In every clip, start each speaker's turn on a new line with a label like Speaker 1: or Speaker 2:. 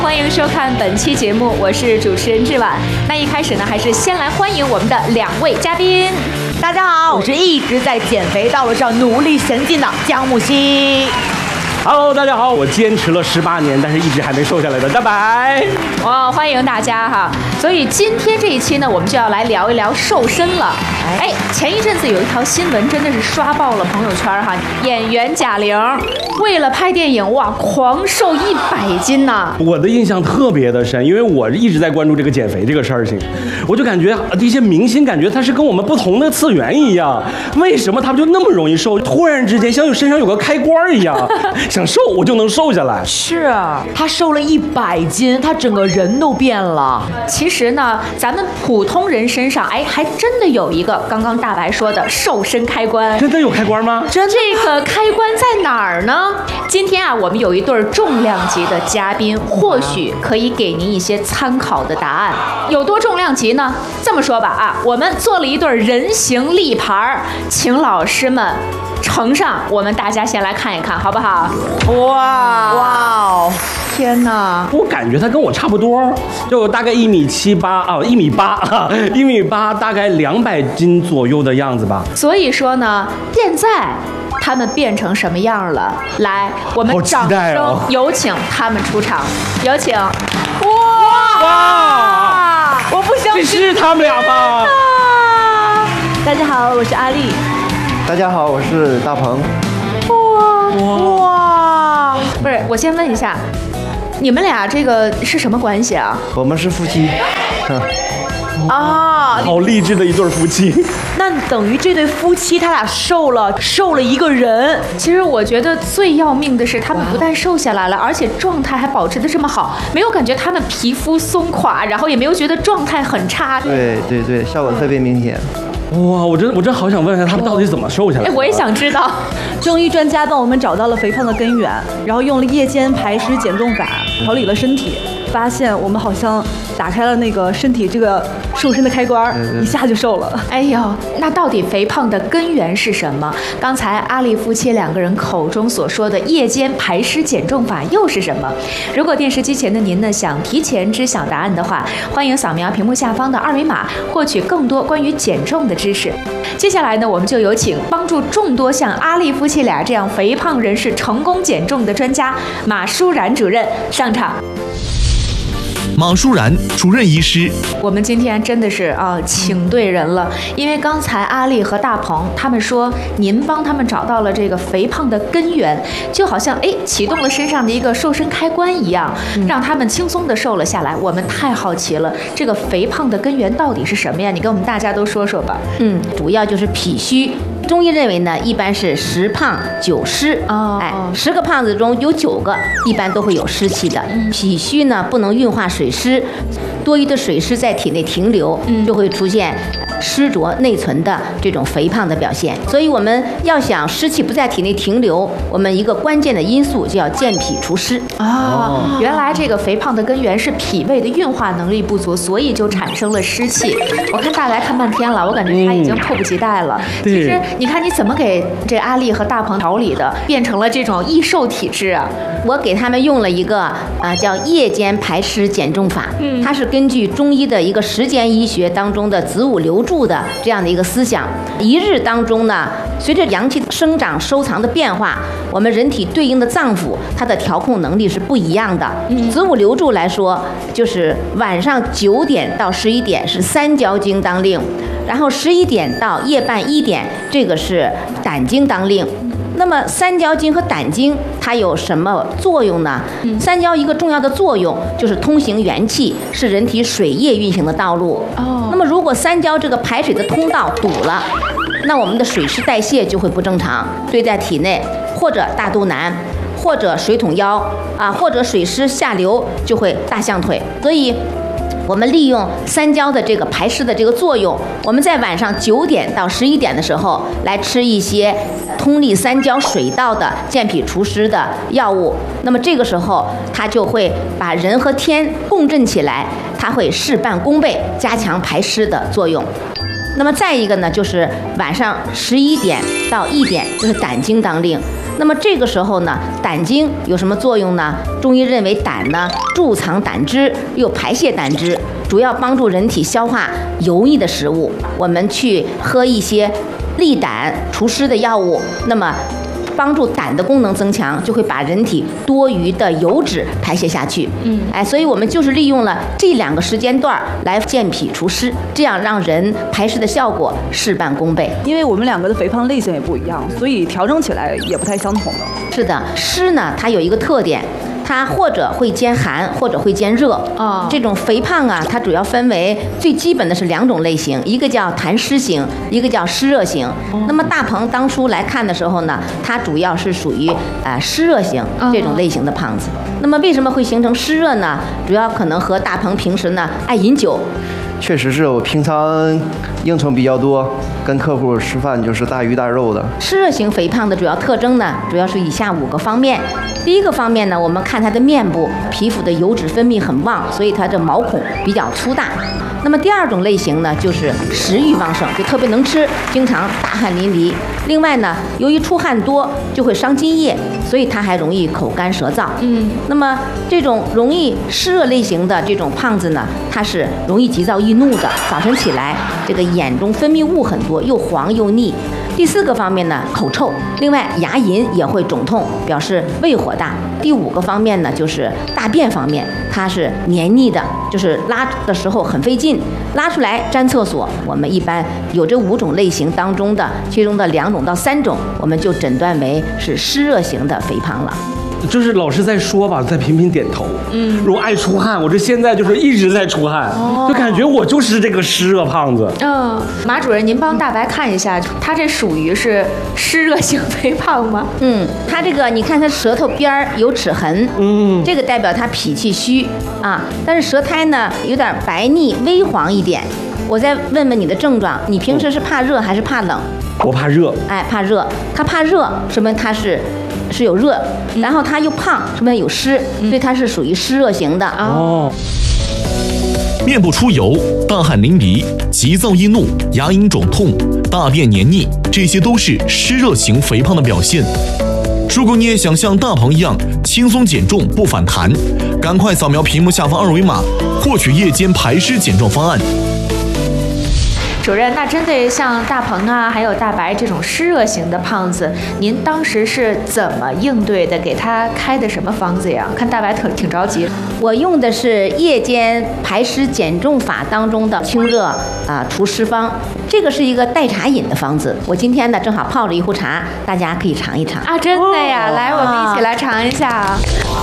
Speaker 1: 欢迎收看本期节目，我是主持人志婉。那一开始呢，还是先来欢迎我们的2位嘉宾。
Speaker 2: 大家好，我是一直在减肥道路上努力前进的姜木希。
Speaker 3: Hello， 大家好，我坚持了18年，但是一直还没瘦下来的大白。
Speaker 1: 哇，欢迎大家哈！所以今天这一期呢，我们就要来聊一聊瘦身了。哎，前一阵子有一条新闻真的是刷爆了朋友圈哈，演员贾玲为了拍电影哇，狂瘦100斤呐！
Speaker 3: 我的印象特别的深，因为我一直在关注这个减肥这个事情，我就感觉这些明星感觉他是跟我们不同的次元一样，为什么他们就那么容易瘦？突然之间像身上有个开关一样。想瘦我就能瘦下来，
Speaker 2: 是他瘦了100斤，他整个人都变了。
Speaker 1: 其实呢，咱们普通人身上，哎，还真的有一个刚刚大白说的瘦身开关。
Speaker 3: 真的有开关吗？
Speaker 1: 这个开关在哪儿呢？今天啊，我们有一对重量级的嘉宾，或许可以给您一些参考的答案。有多重量级呢？这么说吧啊，我们做了一对人形立牌，请老师们呈上，我们大家先来看一看，好不好？
Speaker 2: 哇，天哪！
Speaker 3: 我感觉他跟我差不多，就大概1.78米啊，1.8米，大概200斤左右的样子吧。
Speaker 1: 所以说呢，现在他们变成什么样了？来，我们掌声有请他们出场，有请！
Speaker 2: 哇！我不相信，
Speaker 3: 这是他们俩吧？
Speaker 2: 大家好，我是阿丽。
Speaker 4: 大家好，我是大鹏。
Speaker 2: 哇！
Speaker 1: 不是，我先问一下，你们俩这个是什么关系啊？
Speaker 4: 我们是夫妻。
Speaker 2: 啊，
Speaker 3: 好励志的一对夫妻。
Speaker 2: 那等于这对夫妻他俩瘦了一个人。
Speaker 1: 其实我觉得最要命的是，他们不但瘦下来了，而且状态还保持得这么好，没有感觉他们皮肤松垮，然后也没有觉得状态很差。
Speaker 4: 对，效果特别明显。
Speaker 3: 哇，我真好想问一下他们到底怎么瘦下来的。
Speaker 1: 哎，我也想知道。
Speaker 5: 中医专家帮我们找到了肥胖的根源，然后用了夜间排湿减重法调理了身体，发现我们好像打开了那个身体这个瘦身的开关，一下就瘦了。
Speaker 1: 哎呦，那到底肥胖的根源是什么？刚才阿丽夫妻2个人口中所说的夜间排湿减重法又是什么？如果电视机前的您呢想提前知晓答案的话，欢迎扫描屏幕下方的2维码，获取更多关于减重的知识。接下来呢，我们就有请帮助众多像阿丽夫妻俩这样肥胖人士成功减重的专家马舒然主任上场。
Speaker 6: 马舒然主任医师，
Speaker 1: 我们今天真的是请对人了，因为刚才阿丽和大鹏他们说您帮他们找到了这个肥胖的根源，就好像启动了身上的一个瘦身开关一样，让他们轻松的瘦了下来。我们太好奇了，这个肥胖的根源到底是什么呀？你跟我们大家都说说吧。
Speaker 7: 主要就是脾虚。中医认为呢，一般是10胖9湿。10个胖子中有9个一般都会有湿气的。脾虚呢，不能运化水湿，多余的水湿在体内停留，就会出现湿浊内存的这种肥胖的表现。所以我们要想湿气不在体内停留，我们一个关键的因素就要健脾除湿。
Speaker 1: 原来这个肥胖的根源是脾胃的运化能力不足，所以就产生了湿气。我看大白看半天了，我感觉他已经迫不及待了。其实你看你怎么给这阿丽和大鹏调理的，变成了这种易瘦体质啊？
Speaker 7: 我给他们用了一个叫夜间排湿减重法，它是根据中医的一个时间医学当中的子午流注的这样的一个思想。一日当中呢，随着阳气生长收藏的变化，我们人体对应的脏腑它的调控能力是不一样的。子午流注来说，就是晚上9点到11点是三焦经当令，然后11点到夜半1点，这个是胆经当令。那么三焦经和胆经它有什么作用呢？三焦一个重要的作用就是通行元气，是人体水液运行的道路。那么如果三焦这个排水的通道堵了，那我们的水湿代谢就会不正常，堆在体内，或者大肚腩，或者水桶腰或者水湿下流，就会大象腿。所以我们利用三焦的这个排湿的这个作用，我们在晚上9点到11点的时候来吃一些通利三焦水道的健脾除湿的药物，那么这个时候它就会把人和天共振起来，它会事半功倍，加强排湿的作用。那么再一个呢，就是晚上11点到1点，就是胆经当令。 那么这个时候呢，胆经有什么作用呢？中医认为胆呢贮藏胆汁，又排泄胆汁，主要帮助人体消化油腻的食物。我们去喝一些利胆除湿的药物，那么帮助胆的功能增强，就会把人体多余的油脂排泄下去。所以我们就是利用了这2个时间段来健脾除湿，这样让人排湿的效果事半功倍。
Speaker 5: 因为我们2个的肥胖类型也不一样，所以调整起来也不太相同的。
Speaker 7: 是的，湿呢，它有一个特点。它或者会兼寒，或者会兼热。这种肥胖啊，它主要分为最基本的是2种类型，一个叫痰湿型，一个叫湿热型。那么大鹏当初来看的时候呢，它主要是属于湿热型这种类型的胖子。那么为什么会形成湿热呢？主要可能和大鹏平时呢爱饮酒。
Speaker 4: 确实是我平常应酬比较多，跟客户吃饭就是大鱼大肉的。
Speaker 7: 湿热型肥胖的主要特征呢，主要是以下5个方面。第一个方面呢，我们看他的面部皮肤的油脂分泌很旺，所以他的毛孔比较粗大。那么第2种类型呢，就是食欲旺盛，就特别能吃，经常大汗淋漓。另外呢，由于出汗多就会伤津液，所以他还容易口干舌燥。那么这种容易湿热类型的这种胖子呢，他是容易急躁易怒的，早晨起来这个眼中分泌物很多，又黄又腻。第4个方面呢，口臭，另外牙龈也会肿痛，表示胃火大。第5个方面呢，就是大便方面，它是黏腻的，就是拉的时候很费劲，拉出来粘厕所。我们一般有这5种类型当中的其中的2种到3种，我们就诊断为是湿热型的肥胖了。
Speaker 3: 就是老师在说吧，再频频点头。如果爱出汗，我这现在就是一直在出汗，就感觉我就是这个湿热胖子。
Speaker 1: 马主任，您帮大白看一下，他这属于是湿热型肥胖吗？
Speaker 7: 他这个你看他舌头边儿有齿痕，这个代表他脾气虚啊。但是舌苔呢有点白腻微黄一点。我再问问你的症状，你平时是怕热还是怕冷？
Speaker 3: 我怕热。
Speaker 7: 怕热。他怕热，说明他是有热，然后他又胖，说明有湿，所以他是属于湿热型的。
Speaker 6: 面部出油、大汗淋漓、急躁易怒、牙龈肿痛、大便黏腻，这些都是湿热型肥胖的表现。如果你也想像大鹏一样轻松减重不反弹，赶快扫描屏幕下方2维码，获取夜间排湿减重方案。
Speaker 1: 主任，那针对像大鹏啊，还有大白这种湿热型的胖子，您当时是怎么应对的？给他开的什么方子呀？看大白挺着急。
Speaker 7: 我用的是夜间排湿减重法当中的清热除湿方，这个是一个代茶饮的方子。我今天呢正好泡着一壶茶，大家可以尝一尝。
Speaker 1: 真的呀？来，我们一起来尝一下。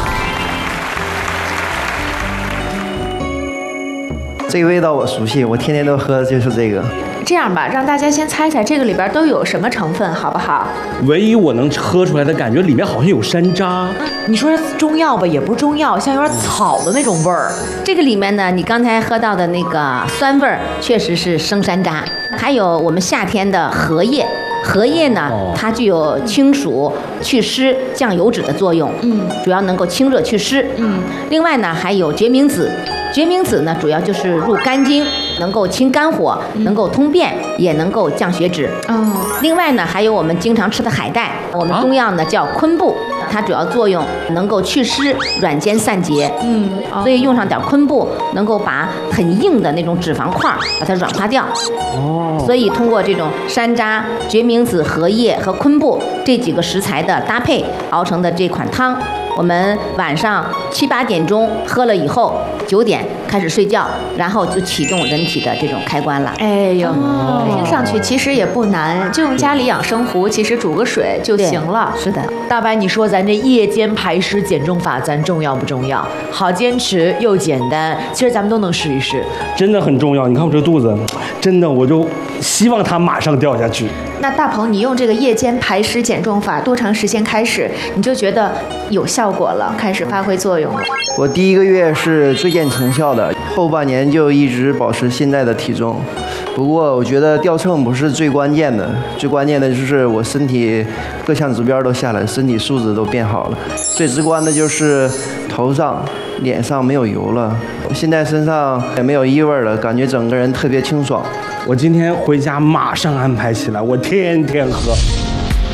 Speaker 4: 这个味道我熟悉，我天天都喝的就是这个。
Speaker 1: 这样吧，让大家先猜猜这个里边都有什么成分，好不好？
Speaker 3: 唯一我能喝出来的感觉，里面好像有山楂。
Speaker 2: 你说中药吧，也不是中药，像有点草的那种味儿。
Speaker 7: 这个里面呢，你刚才喝到的那个酸味儿，确实是生山楂，还有我们夏天的荷叶。荷叶呢，它具有清暑、祛湿、降油脂的作用，主要能够清热祛湿。另外呢，还有决明子。决明子呢，主要就是入肝经，能够清肝火，能够通便，也能够降血脂。另外呢，还有我们经常吃的海带，我们中药呢叫昆布，它主要作用能够祛湿、软坚散结。所以用上点昆布，能够把很硬的那种脂肪块把它软化掉。所以通过这种山楂、决明子、荷叶和昆布这几个食材的搭配熬成的这款汤，我们晚上7、8点钟喝了以后，9点开始睡觉，然后就启动人体的这种开关了。
Speaker 1: 听上去其实也不难，就用家里养生壶，其实煮个水就行了。
Speaker 7: 是的，
Speaker 2: 大白，你说咱这夜间排湿减重法，咱重要不重要？好坚持又简单，其实咱们都能试一试。
Speaker 3: 真的很重要。你看我这肚子，真的我就希望它马上掉下去。
Speaker 1: 那大鹏，你用这个夜间排湿减重法多长时间开始你就觉得有效果了，开始发挥作用了？
Speaker 4: 我第1个月是最见成效的，后半年就一直保持现在的体重。不过我觉得掉秤不是最关键的，最关键的就是我身体各项指标都下来，身体素质都变好了。最直观的就是头上、脸上没有油了，现在身上也没有异味了，感觉整个人特别清爽。
Speaker 3: 我今天回家马上安排起来，我天天喝。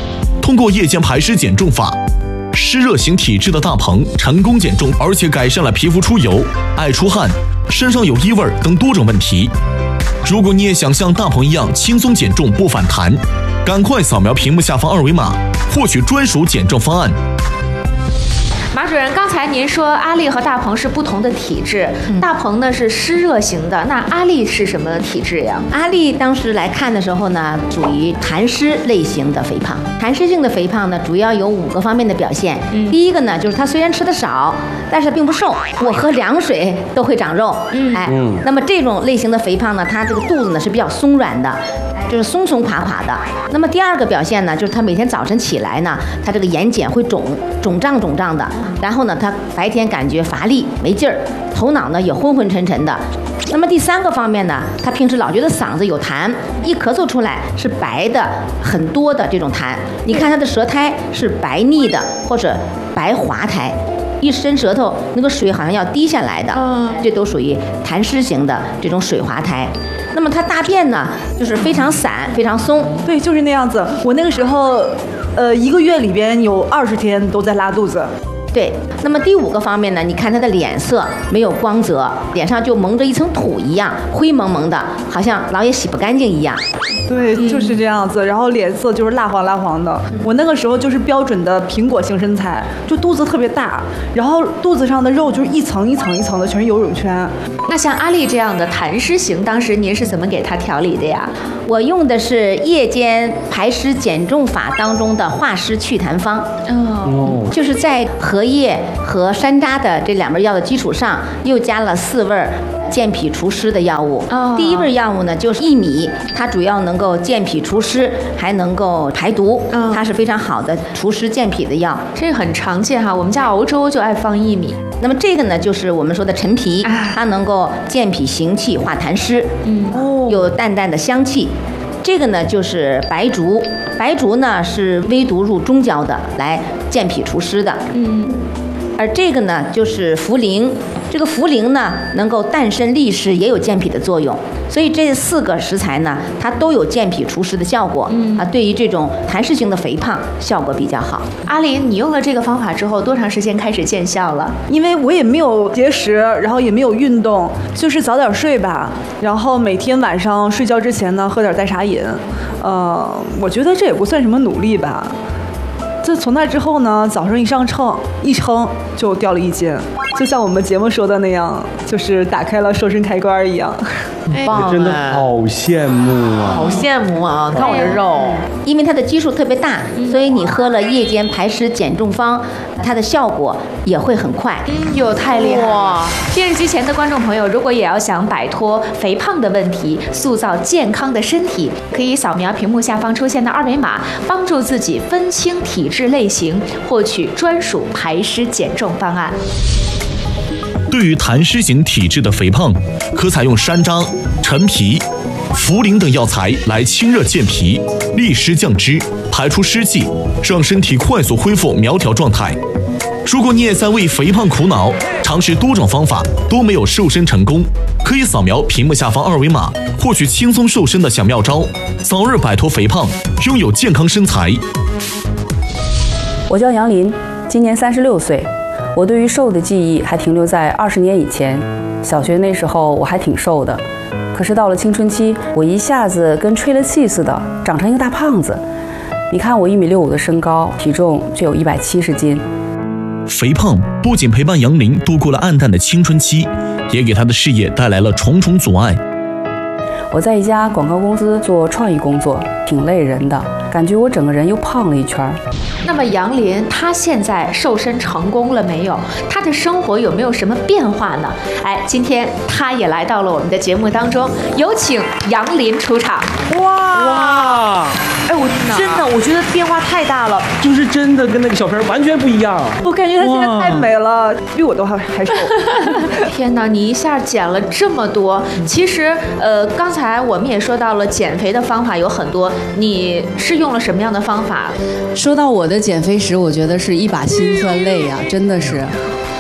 Speaker 6: 通过夜间排湿减重法，湿热型体质的大鹏成功减重，而且改善了皮肤出油、爱出汗、身上有异味等多种问题。如果你也想像大鹏一样轻松减重不反弹，赶快扫描屏幕下方二维码，获取专属减重方案。
Speaker 1: 马主任，刚才您说阿丽和大鹏是不同的体质，大鹏呢是湿热型的，那阿丽是什么体质呀？
Speaker 7: 阿丽当时来看的时候呢，属于痰湿类型的肥胖。痰湿性的肥胖呢，主要有5个方面的表现。第一个呢，就是她虽然吃的少，但是并不瘦，我喝凉水都会长肉。那么这种类型的肥胖呢，它这个肚子呢是比较松软的，就是松松垮垮的。那么第二个表现呢，就是她每天早晨起来呢，她这个眼睑会肿胀的，然后呢，她白天感觉乏力没劲儿，头脑呢也昏昏沉沉的。那么第3个方面呢，她平时老觉得嗓子有痰，一咳嗽出来是白的很多的这种痰。你看她的舌苔是白腻的或者白滑苔，一伸舌头那个水好像要滴下来的，这都属于痰湿型的这种水滑苔。那么她大便呢，就是非常散非常松。
Speaker 5: 对，就是那样子。我那个时候，1个月里边有20天都在拉肚子。
Speaker 7: 对，那么第5个方面呢，你看她的脸色没有光泽，脸上就蒙着一层土一样，灰蒙蒙的，好像老也洗不干净一样。
Speaker 5: 对，就是这样子。然后脸色就是蜡黄的。我那个时候就是标准的苹果型身材，就肚子特别大，然后肚子上的肉就是一层一层一层的，全是游泳圈。
Speaker 1: 那像阿丽这样的痰湿型，当时您是怎么给她调理的呀？
Speaker 7: 我用的是夜间排湿减重法当中的化湿祛痰方。就是在荷叶和山楂的这2味药的基础上，又加了4味健脾除湿的药物。第1味药物呢就是薏米，它主要能够健脾除湿，还能够排毒，它是非常好的除湿健脾的药。
Speaker 1: 这个很常见哈，我们家熬粥就爱放薏米。
Speaker 7: 那么这个呢，就是我们说的陈皮，它能够健脾行气、化痰湿，有淡淡的香气。这个呢就是白术，白术呢是微毒入中焦的，来健脾除湿的。而这个呢就是茯苓，这个茯苓呢能够淡渗利湿，也有健脾的作用。所以这4个食材呢，它都有健脾除湿的效果。对于这种痰湿型的肥胖效果比较好。
Speaker 1: 阿林，你用了这个方法之后，多长时间开始见效了？
Speaker 5: 因为我也没有节食，然后也没有运动，就是早点睡吧，然后每天晚上睡觉之前呢喝点代茶饮。我觉得这也不算什么努力吧。就从那之后呢，早上一上秤，一称就掉了1斤，就像我们节目说的那样，就是打开了瘦身开关一样。
Speaker 2: 棒，
Speaker 3: 真的好羡慕啊！
Speaker 2: 好羡慕啊！看我这肉，
Speaker 7: 因为它的基数特别大，所以你喝了夜间排湿减重方，它的效果也会很快。
Speaker 1: 哟，太厉害了！电视机前的观众朋友，如果也要想摆脱肥胖的问题，塑造健康的身体，可以扫描屏幕下方出现的2维码，帮助自己分清体质类型，获取专属排湿减重方案。
Speaker 6: 对于痰湿型体质的肥胖，可采用山楂、陈皮、茯苓等药材来清热健脾、利湿降脂、排出湿气，让身体快速恢复苗条状态。如果你也在为肥胖苦恼，尝试多种方法都没有瘦身成功，可以扫描屏幕下方2维码，获取轻松瘦身的小妙招，早日摆脱肥胖，拥有健康身材。
Speaker 8: 我叫杨林，今年36岁。我对于瘦的记忆还停留在20年以前，小学那时候我还挺瘦的，可是到了青春期，我一下子跟吹了气似的，长成一个大胖子。你看我1.65米的身高，体重却有170斤。
Speaker 6: 肥胖不仅陪伴杨林度过了暗淡的青春期，也给他的事业带来了重重阻碍。
Speaker 8: 我在一家广告公司做创意工作，挺累人的，感觉我整个人又胖了一圈。
Speaker 1: 那么杨林他现在瘦身成功了没有？他的生活有没有什么变化呢？今天他也来到了我们的节目当中，有请杨林出场。
Speaker 3: 哇！
Speaker 2: 我觉得变化太大了，
Speaker 3: 就是真的跟那个小片完全不一样。
Speaker 5: 我感觉她现在太美了，比我都还瘦。
Speaker 1: 天哪，你一下减了这么多！其实，刚才我们也说到了减肥的方法有很多，你是用了什么样的方法？
Speaker 9: 说到我的减肥史，我觉得是一把辛酸泪啊，真的是。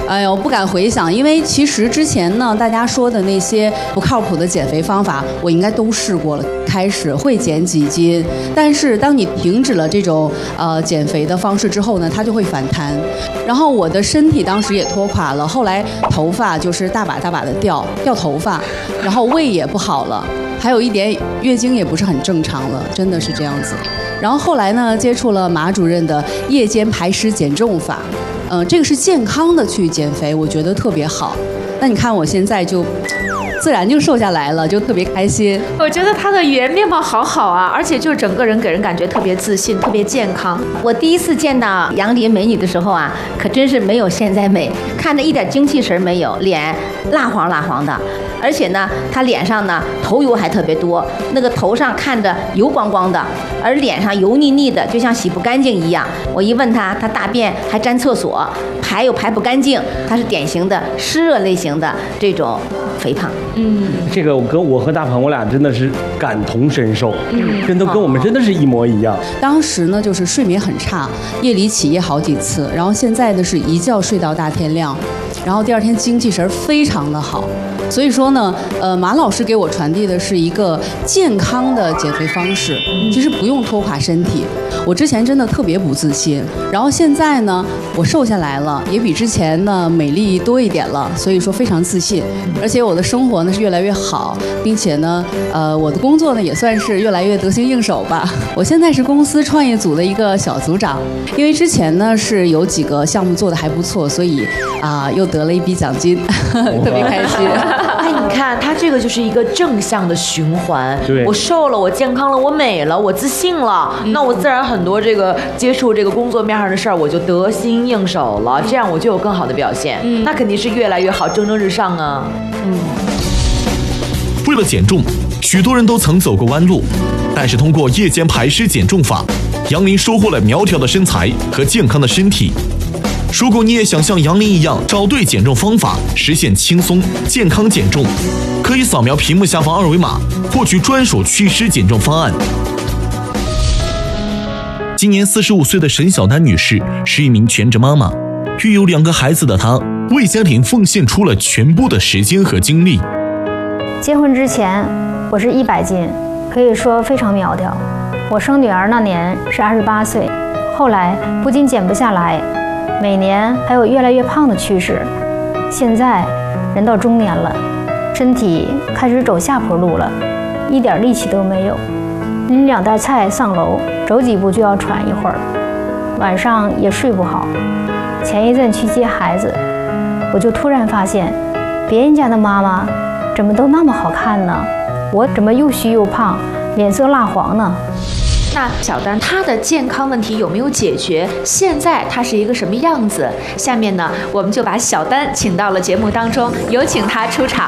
Speaker 8: 哎呦，不敢回想，因为其实之前呢，大家说的那些不靠谱的减肥方法，我应该都试过了。开始会减几斤，但是当你停止了这种减肥的方式之后呢，它就会反弹。然后我的身体当时也拖垮了，后来头发就是大把大把的掉头发，然后胃也不好了，还有一点月经也不是很正常了，真的是这样子。然后后来呢，接触了马主任的夜间排湿减重法，这个是健康的去减肥，我觉得特别好。那你看我现在就自然就瘦下来了，就特别开心。
Speaker 1: 我觉得她的原面貌好好啊，而且就整个人给人感觉特别自信，特别健康。
Speaker 7: 我第一次见到杨林美女的时候啊，可真是没有现在美，看着一点精气神没有，脸蜡黄蜡黄的。而且呢，她脸上呢头油还特别多，那个头上看着油光光的，而脸上油腻腻的，就像洗不干净一样。我一问她，她大便还沾厕所，排又排不干净，她是典型的湿热类型的这种肥胖。
Speaker 3: 这个我和大鹏我俩真的是感同身受，真的跟我们真的是一模一样。
Speaker 8: 当时呢就是睡眠很差，夜里起夜好几次，然后现在呢是一觉睡到大天亮，然后第二天精气神非常的好。所以说呢，马老师给我传递的是一个健康的减肥方式，其实不用拖垮身体。我之前真的特别不自信，然后现在呢，我瘦下来了，也比之前呢美丽多一点了，所以说非常自信。而且我的生活呢是越来越好，并且呢，我的工作呢也算是越来越得心应手吧。我现在是公司创业组的一个小组长，因为之前呢是有几个项目做得还不错，所以又得了一笔奖金，特别开心。
Speaker 2: 哎，你看，它这个就是一个正向的循环。
Speaker 3: 对，
Speaker 2: 我瘦了，我健康了，我美了，我自信了，那我自然很多这个接触这个工作面上的事儿，我就得心应手了，这样我就有更好的表现。那肯定是越来越好，蒸蒸日上啊。
Speaker 6: 为了减重，许多人都曾走过弯路，但是通过夜间排湿减重法，杨林收获了苗条的身材和健康的身体。如果你也想像杨林一样找对减重方法，实现轻松健康减重，可以扫描屏幕下方二维码，获取专属祛湿减重方案。今年45岁的沈小丹女士是一名全职妈妈，育有2个孩子的她，为家庭奉献出了全部的时间和精力。
Speaker 9: 结婚之前，我是100斤，可以说非常苗条。我生女儿那年是28岁，后来不仅减不下来，每年还有越来越胖的趋势。现在人到中年了，身体开始走下坡路了，一点力气都没有。拎2袋菜上楼，走几步就要喘一会儿，晚上也睡不好。前一阵去接孩子，我就突然发现，别人家的妈妈怎么都那么好看呢？我怎么又虚又胖，脸色蜡黄呢？
Speaker 1: 那小丹她的健康问题有没有解决？现在她是一个什么样子？下面呢，我们就把小丹请到了节目当中，有请她出场。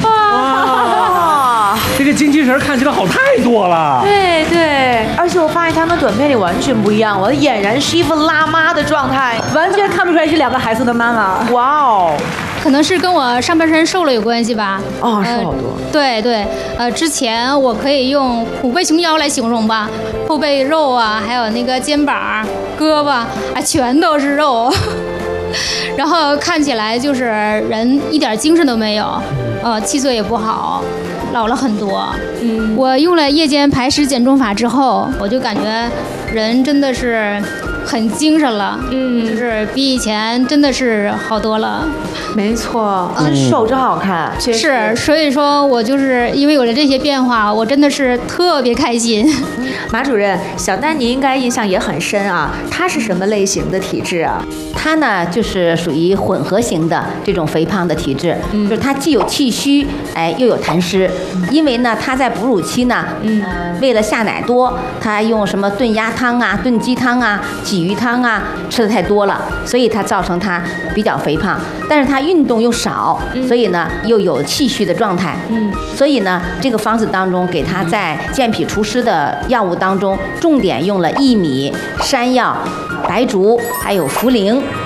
Speaker 3: 哇，这个精气神看起来好太多了。
Speaker 2: 对对，而且我发现他们短片里完全不一样，我俨然是一副辣妈的状态，
Speaker 5: 完全看不出来是2个孩子的妈妈。
Speaker 2: 哇哦！
Speaker 10: 可能是跟我上半身瘦了有关系吧。
Speaker 2: 哦，瘦好多。
Speaker 10: 对对，之前我可以用虎背熊腰来形容吧，后背肉啊，还有那个肩膀、胳膊啊，全都是肉，然后看起来就是人一点精神都没有，气色也不好，老了很多。我用了夜间排湿减重法之后，我就感觉人真的是很精神了，就是比以前真的是好多了。
Speaker 2: 没错，瘦真好看，
Speaker 10: 是，所以说我就是因为有了这些变化，我真的是特别开心。
Speaker 1: 马主任，小丹你应该印象也很深啊，她是什么类型的体质啊？
Speaker 7: 她呢就是属于混合型的这种肥胖的体质，就是她既有气虚，又有痰湿。因为呢她在哺乳期呢，为了下奶多，她用什么炖鸭汤啊、炖鸡汤啊、鲫鱼汤啊吃的太多了，所以她造成她比较肥胖。但是她运动又少，所以呢又有气虚的状态。所以呢这个方子当中给她在健脾除湿的药物当中，重点用了薏米、山药、白术还有茯苓。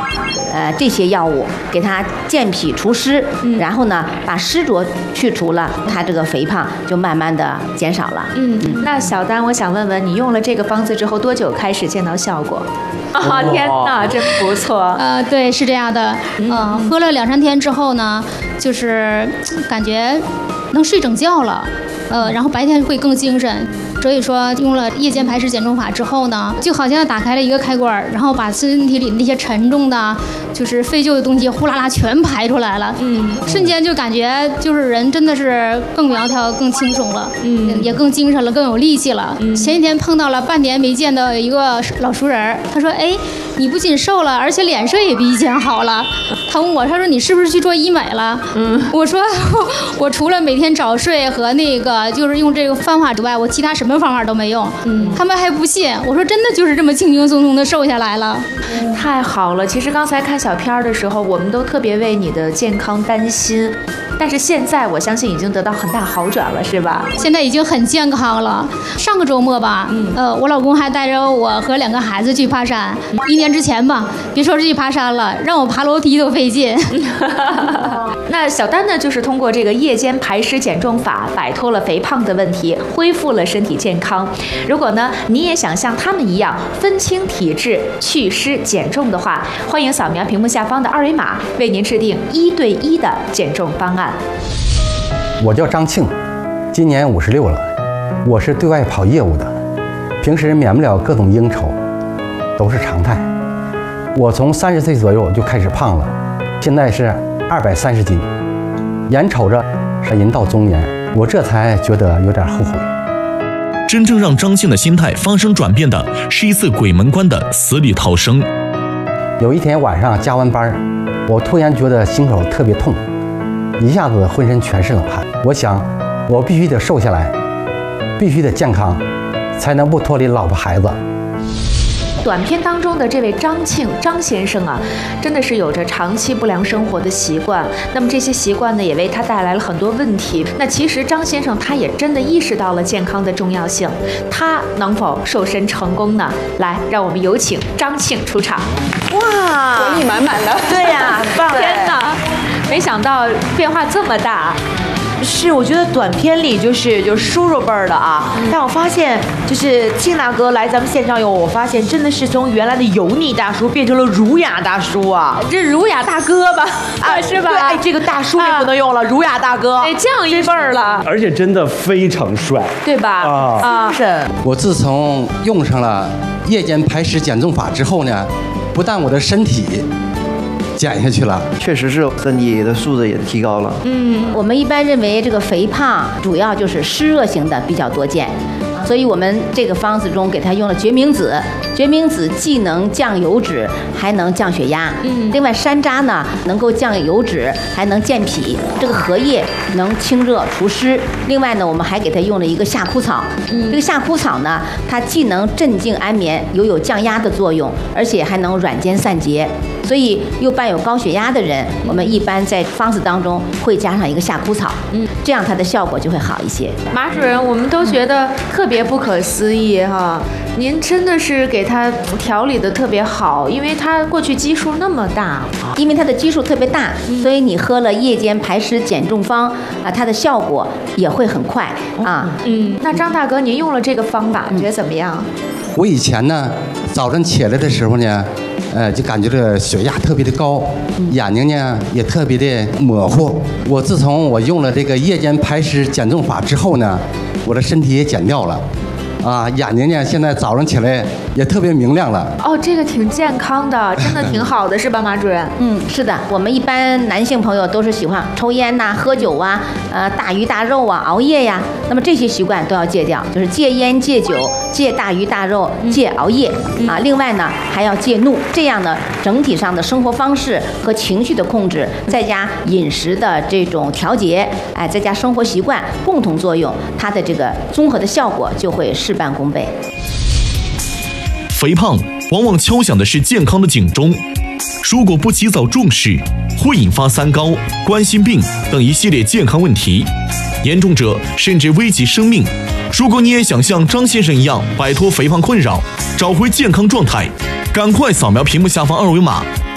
Speaker 7: 这些药物，给他健脾除湿，然后呢把湿浊去除了，他这个肥胖就慢慢的减少了。
Speaker 1: 那小丹，我想问问你用了这个方子之后多久开始见到效果？啊，天哪，真不错。
Speaker 10: 对，是这样的。喝了2-3天之后呢，就是感觉能睡整觉了。然后白天会更精神。所以说用了夜间排湿减重法之后呢，就好像打开了一个开关，然后把身体里那些沉重的，就是废旧的东西呼啦啦全排出来了。瞬间就感觉就是人真的是更苗条、更轻松了，也更精神了，更有力气了。前几天碰到了半年没见的一个老熟人，他说：“哎，你不仅瘦了，而且脸色也比以前好了。”他问我，他说：“你是不是去做医美了？”我说：“我除了每天早睡和那个就是用这个方法之外，我其他什么方法都没用。”他们还不信。我说：“真的就是这么轻轻松松的瘦下来了。”
Speaker 1: 太好了！其实刚才看小片的时候，我们都特别为你的健康担心，但是现在我相信已经得到很大好转了，是吧？
Speaker 10: 现在已经很健康了。上个周末吧，我老公还带着我和2个孩子去爬山。1年之前吧，别说是去爬山了，让我爬楼梯都费劲。
Speaker 1: 那小丹呢，就是通过这个夜间排湿减重法，摆脱了肥胖的问题，恢复了身体健康。如果呢，你也想像他们一样分清体质、祛湿减重的话，欢迎扫描屏幕下方的2维码，为您制定1对1的减重方案。
Speaker 11: 我叫张庆，今年56了，我是对外跑业务的，平时免不了各种应酬，都是常态。我从30岁左右就开始胖了，现在是230斤，眼瞅着是人到中年，我这才觉得有点后悔。
Speaker 6: 真正让张庆的心态发生转变的是一次鬼门关的死里逃生。
Speaker 11: 有一天晚上加完班，我突然觉得心口特别痛，一下子浑身全是冷汗。我想，我必须得瘦下来，必须得健康，才能不脱离老婆孩子。
Speaker 1: 短片当中的这位张庆张先生啊，真的是有着长期不良生活的习惯。那么这些习惯呢，也为他带来了很多问题。那其实张先生他也真的意识到了健康的重要性，他能否瘦身成功呢？来，让我们有请张庆出场。哇，
Speaker 5: 活力满满的。
Speaker 1: 对呀，很棒！天哪，没想到变化这么大。
Speaker 2: 是，我觉得短片里就是叔叔辈儿的啊，但我发现就是庆大哥来咱们线上以后，我发现真的是从原来的油腻大叔变成了儒雅大叔啊，
Speaker 1: 这儒雅大哥吧，是吧？
Speaker 2: 对，这个大叔也不能用了，儒雅大哥，
Speaker 1: 降一辈儿了，
Speaker 3: 而且真的非常帅，
Speaker 1: 对吧？
Speaker 2: 是。
Speaker 11: 我自从用上了夜间排湿减重法之后呢，不但我的身体减下去了，
Speaker 4: 确实是身体的素质也提高了。
Speaker 7: 我们一般认为这个肥胖主要就是湿热型的比较多见，所以我们这个方子中给它用了决明子。决明子既能降油脂，还能降血压。另外山楂呢，能够降油脂，还能健脾。这个荷叶能清热除湿。另外呢，我们还给它用了一个夏枯草。这个夏枯草呢，它既能镇静安眠，有降压的作用，而且还能软坚散结。所以又伴有高血压的人，我们一般在方子当中会加上一个夏枯草，这样它的效果就会好一些。
Speaker 1: 马主任，我们都觉得特别不可思议哈，您真的是给他调理的特别好，因为他过去基数那么大，
Speaker 7: 因为它的基数特别大，所以你喝了夜间排湿减重方啊，它的效果也会很快啊。
Speaker 1: 那张大哥，您用了这个方法，觉得怎么样？
Speaker 11: 我以前呢，早晨起来的时候呢，就感觉这血压特别的高，眼睛呢也特别的模糊。我自从我用了这个夜间排湿减重法之后呢，我的身体也减掉了。眼睛呢，现在早上起来也特别明亮了。
Speaker 1: 哦，这个挺健康的，真的挺好的，是吧，马主任？
Speaker 7: 是的，我们一般男性朋友都是喜欢抽烟呐、喝酒啊、大鱼大肉啊、熬夜呀，那么这些习惯都要戒掉，就是戒烟、戒酒、戒大鱼大肉、戒熬夜啊。另外呢，还要戒怒，这样呢，整体上的生活方式和情绪的控制，再加饮食的这种调节，再加生活习惯共同作用，它的这个综合的效果就会事半功倍。
Speaker 6: 肥胖往往敲响的是健康的警钟，如果不及早重视，会引发三高、冠心病等一系列健康问题，严重者甚至危及生命。如果你也想像张先生一样摆脱肥胖困扰，找回健康状态，赶快扫描屏幕下方2维码，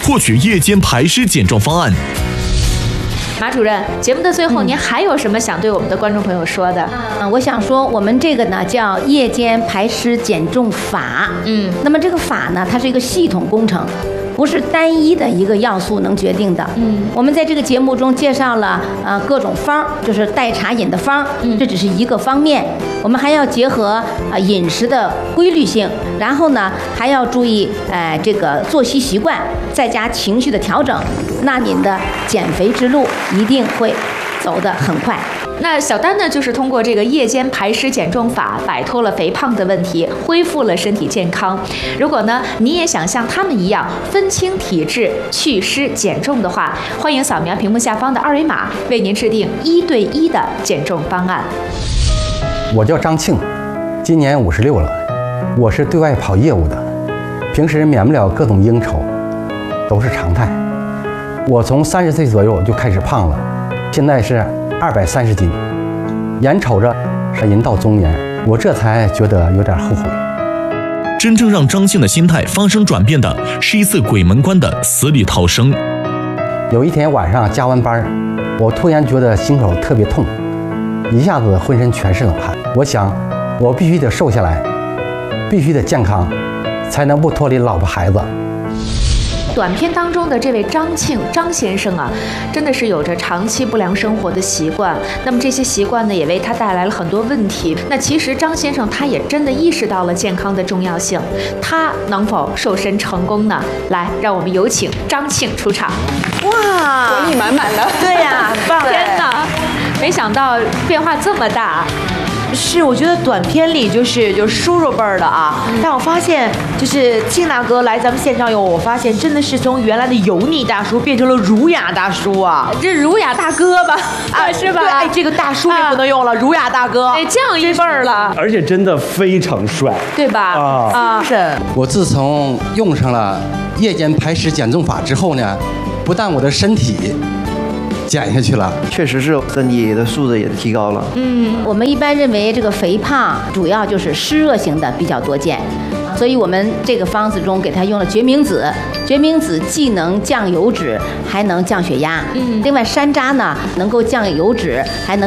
Speaker 6: 获取夜间排湿减重方案。
Speaker 1: 马主任，节目的最后，您还有什么想对我们的观众朋友说的？
Speaker 7: 我想说，我们这个呢叫夜间排湿减重法。那么这个法呢，它是一个系统工程，不是单一的一个要素能决定的。我们在这个节目中介绍了各种方，就是代茶饮的方，这只是一个方面。我们还要结合饮食的规律性，然后呢还要注意这个作息习惯，再加情绪的调整，那您的减肥之路一定会走得很快。
Speaker 1: 那小丹呢，就是通过这个夜间排湿减重法，摆脱了肥胖的问题，恢复了身体健康。如果呢，你也想像他们一样分清体质、祛湿减重的话，欢迎扫描屏幕下方的二维码，为您制定1对1的减重方案。
Speaker 11: 我叫张庆，今年56了，我是对外跑业务的，平时免不了各种应酬，都是常态。我从30岁左右就开始胖了，现在是230斤，眼瞅着人到中年，我这才觉得有点后悔。
Speaker 6: 真正让张庆的心态发生转变的是一次鬼门关的死里逃生。
Speaker 11: 有一天晚上加完班，我突然觉得心口特别痛，一下子浑身全是冷汗。我想，我必须得瘦下来，必须得健康，才能不脱离老婆孩子。
Speaker 1: 短片当中的这位张庆张先生啊，真的是有着长期不良生活的习惯。那么这些习惯呢，也为他带来了很多问题。那其实张先生他也真的意识到了健康的重要性，他能否瘦身成功呢？来，让我们有请张庆出场。
Speaker 2: 哇，
Speaker 5: 活力满满的。
Speaker 2: 对呀，很棒！
Speaker 1: 天哪，没想到变化这么大。
Speaker 2: 是，我觉得短片里就是叔叔辈儿的啊，但我发现就是庆大哥来咱们现场以后，我发现真的是从原来的油腻大叔变成了儒雅大叔啊，
Speaker 1: 这儒雅大哥吧，是吧？
Speaker 2: 对，哎，这个大叔也不能用了，儒雅大哥，
Speaker 1: 哎，降一辈儿了，
Speaker 3: 而且真的非常帅，
Speaker 1: 对吧？
Speaker 2: 是。
Speaker 11: 我自从用上了夜间排湿减重法之后呢，不但我的身体减下去了，
Speaker 4: 确实是身体的素质也提高了。
Speaker 7: 我们一般认为这个肥胖主要就是湿热型的比较多见，所以我们这个方子中给它用了决明子。决明子既能降油脂，还能降血压。另外山楂呢，能够降油脂，还能